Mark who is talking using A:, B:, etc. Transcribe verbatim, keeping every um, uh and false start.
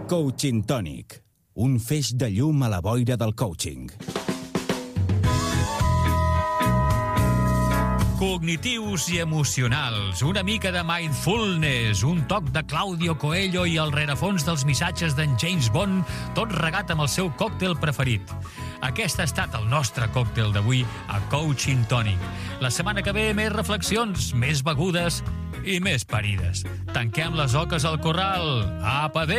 A: Coaching Tònic, un feix de llum a la boira del coaching.
B: Cognitius i emocionals, una mica de mindfulness, un toc de Claudio Coelho i el rerefons dels missatges d'en James Bond, tot regat amb el seu còctel preferit. Aquest ha estat el nostre còctel d'avui a Coaching Tònic. La setmana que ve, més reflexions, més begudes i més parides. Tanquem les oques al corral. Apa, adéu!